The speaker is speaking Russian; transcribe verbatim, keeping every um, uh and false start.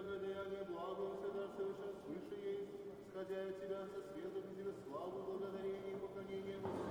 благодеяние благо, всегда совершен свыше есть, сходя от тебя со светом, тебе славу, благодарение и поклонение,